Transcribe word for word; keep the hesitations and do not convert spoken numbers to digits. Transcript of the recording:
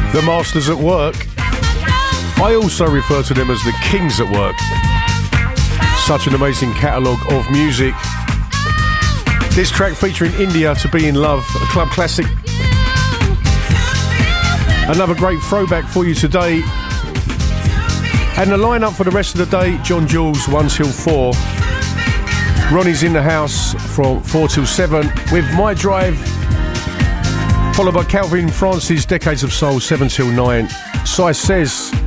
The Masters at Work. I also refer to them as the Kings at Work. Such an amazing catalogue of music. This track featuring India, To Be In Love, a club classic. Another great throwback for you today. And the lineup for the rest of the day: John Jules, one till four. Ronnie's in the house from four till seven with My Drive, followed by Calvin Francis, Decades of Soul, seven till nine. Sai Says